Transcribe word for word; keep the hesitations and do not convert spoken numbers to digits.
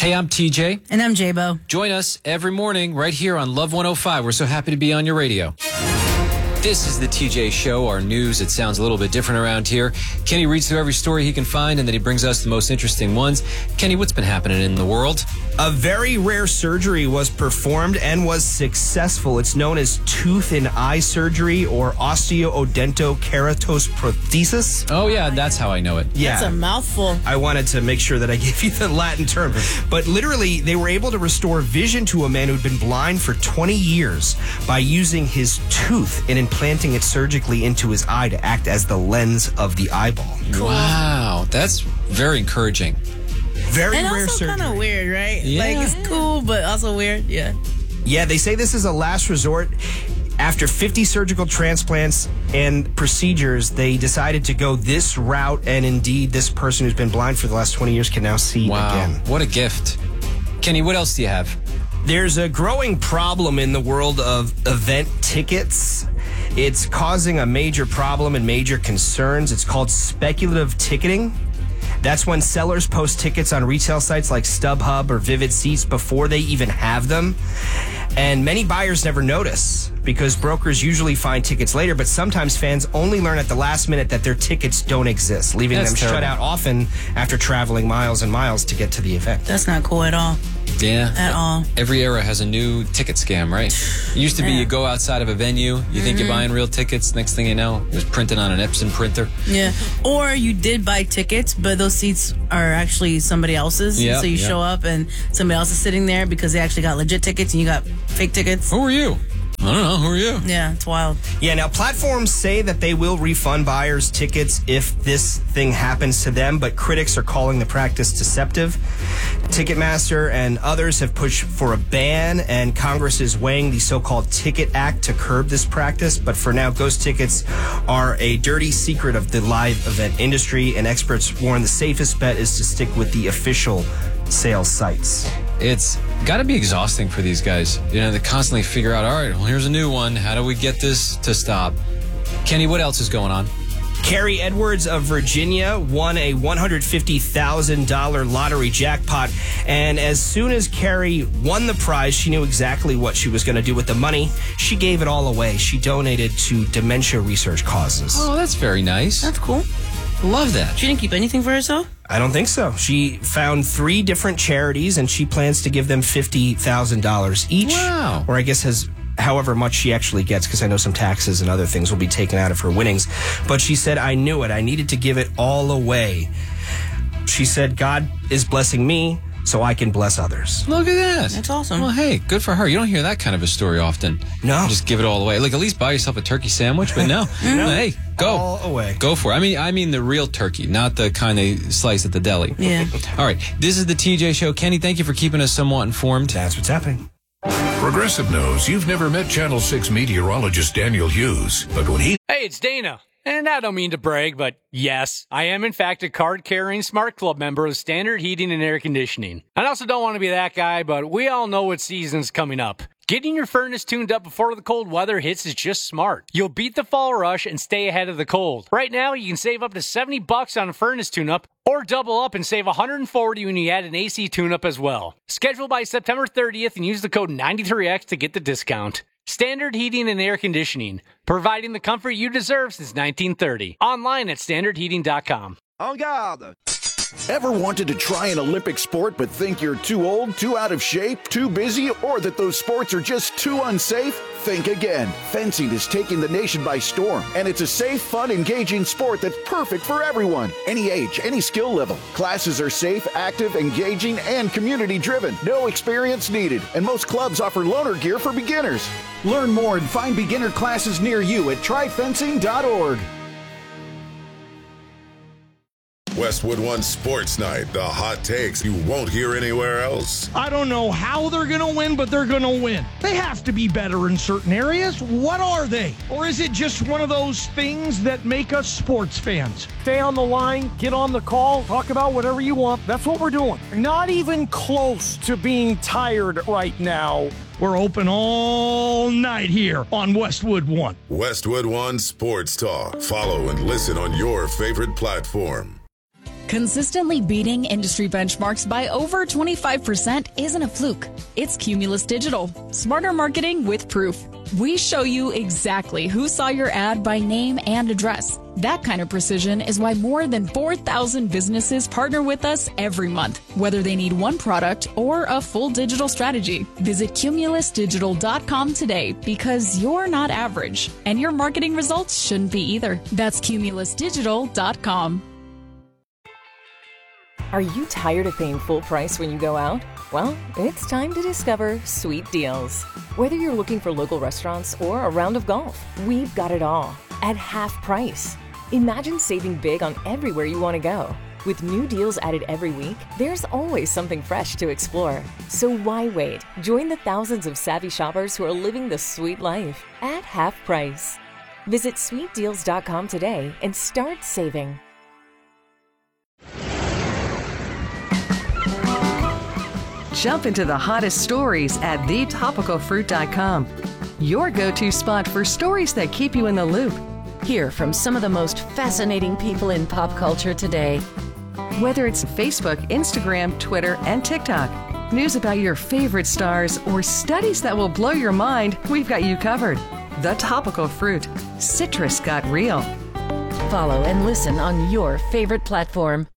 Hey, I'm T J. And I'm J-Bo. Join us every morning right here on Love one oh five. We're so happy to be on your radio. This is the T J Show, our news. It sounds a little bit different around here. Kenny reads through every story he can find, and then he brings us the most interesting ones. Kenny, what's been happening in the world? A very rare surgery was performed and was successful. It's known as tooth and eye surgery, or osteoodontokeratosis. Oh, yeah, that's how I know it. Yeah. That's a mouthful. I wanted to make sure that I gave you the Latin term. But literally, they were able to restore vision to a man who'd been blind for twenty years by using his tooth and implanting it surgically into his eye to act as the lens of the eyeball. Cool. Wow, that's very encouraging. Very and rare also surgery. kind of weird, right? Yeah. Like, it's cool, but also weird. Yeah. Yeah, they say this is a last resort. After fifty surgical transplants and procedures, they decided to go this route, and indeed, this person who's been blind for the last twenty years can now see Wow, again. what a gift. Kenny, what else do you have? There's a growing problem in the world of event tickets. It's causing a major problem and major concerns. It's called speculative ticketing. That's when sellers post tickets on retail sites like StubHub or Vivid Seats before they even have them. And many buyers never notice because brokers usually find tickets later, but sometimes fans only learn at the last minute that their tickets don't exist, leaving That's them terrible. shut out often after traveling miles and miles to get to the event. That's not cool at all. Yeah. At all. Every era has a new ticket scam, right? It used to be Yeah. you go outside of a venue, you think you're buying real tickets, next thing you know, it was printed on an Epson printer. Yeah. Or you did buy tickets, but those seats are actually somebody else's. Yeah, So you yeah. show up and somebody else is sitting there because they actually got legit tickets and you got fake tickets. Who are you? I don't know. Who are you? Yeah, it's wild. Yeah, now platforms say that they will refund buyers tickets if this thing happens to them, but critics are calling the practice deceptive. Ticketmaster and others have pushed for a ban, and Congress is weighing the so-called Ticket Act to curb this practice. But for now, ghost tickets are a dirty secret of the live event industry, and experts warn the safest bet is to stick with the official sales sites. It's got to be exhausting for these guys. You know, they constantly figure out, all right, well, here's a new one. How do we get this to stop? Kenny, what else is going on? Carrie Edwards of Virginia won a one hundred fifty thousand dollars lottery jackpot. And as soon as Carrie won the prize, she knew exactly what she was going to do with the money. She gave it all away. She donated to dementia research causes. Oh, that's very nice. That's cool. Love that. She didn't keep anything for herself? I don't think so. She found three different charities, and she plans to give them fifty thousand dollars each. Wow. Or I guess has however much she actually gets, because I know some taxes and other things will be taken out of her winnings. But she said, I knew it. I needed to give it all away. She said, God is blessing me so I can bless others. Look at that. That's awesome. Well, hey, good for her. You don't hear that kind of a story often. No. Just give it all away. Like, at least buy yourself a turkey sandwich, but no. no. Hey, go. All away. Go for it. I mean, I mean the real turkey, not the kind they slice at the deli. Yeah. All right. This is the T J Show. Kenny, thank you for keeping us somewhat informed. That's what's happening. Progressive knows you've never met Channel six meteorologist Daniel Hughes, but when he... Hey, it's Dana. And I don't mean to brag, but yes, I am in fact a card-carrying Smart Club member of Standard Heating and Air Conditioning. I also don't want to be that guy, but we all know what season's coming up. Getting your furnace tuned up before the cold weather hits is just smart. You'll beat the fall rush and stay ahead of the cold. Right now, you can save up to seventy bucks on a furnace tune-up, or double up and save one hundred forty when you add an A C tune-up as well. Schedule by September thirtieth and use the code ninety-three X to get the discount. Standard Heating and Air Conditioning, providing the comfort you deserve since nineteen thirty. Online at standard heating dot com. En garde! Ever wanted to try an Olympic sport but think you're too old, too out of shape, too busy, or that those sports are just too unsafe? Think again. Fencing is taking the nation by storm, and it's a safe, fun, engaging sport that's perfect for everyone. Any age, any skill level. Classes are safe, active, engaging, and community-driven. No experience needed, and most clubs offer loaner gear for beginners. Learn more and find beginner classes near you at try fencing dot org. Westwood One Sports Night, the hot takes you won't hear anywhere else. I don't know how they're going to win, but they're going to win. They have to be better in certain areas. What are they? Or is it just one of those things that make us sports fans? Stay on the line, get on the call, talk about whatever you want. That's what we're doing. Not even close to being tired right now. We're open all night here on Westwood One. Westwood One Sports Talk. Follow and listen on your favorite platform. Consistently beating industry benchmarks by over twenty-five percent isn't a fluke. It's Cumulus Digital. Smarter marketing with proof. We show you exactly who saw your ad by name and address. That kind of precision is why more than four thousand businesses partner with us every month, whether they need one product or a full digital strategy. Visit cumulus digital dot com today because you're not average, and your marketing results shouldn't be either. That's cumulus digital dot com. Are you tired of paying full price when you go out? Well, it's time to discover Sweet Deals. Whether you're looking for local restaurants or a round of golf, we've got it all at half price. Imagine saving big on everywhere you want to go. With new deals added every week, there's always something fresh to explore. So why wait? Join the thousands of savvy shoppers who are living the sweet life at half price. Visit sweet deals dot com today and start saving. Jump into the hottest stories at the topical fruit dot com. Your go-to spot for stories that keep you in the loop. Hear from some of the most fascinating people in pop culture today. Whether it's Facebook, Instagram, Twitter, and TikTok, news about your favorite stars, or studies that will blow your mind, we've got you covered. The Topical Fruit. Citrus got real. Follow and listen on your favorite platform.